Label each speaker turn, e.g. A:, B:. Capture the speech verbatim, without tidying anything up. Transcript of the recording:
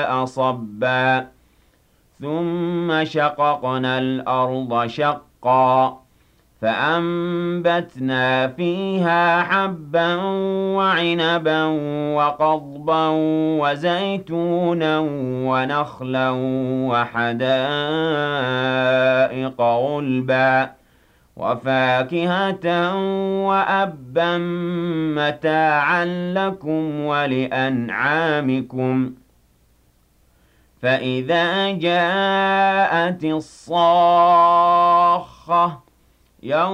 A: صبا ثم شققنا الأرض شقا فأنبتنا فيها حبا وعنبا وقضبا وزيتونا ونخلا وحدائق غلبا وفاكهة وأبا متاعا لكم ولأنعامكم فإذا جاءت الصاخة يوم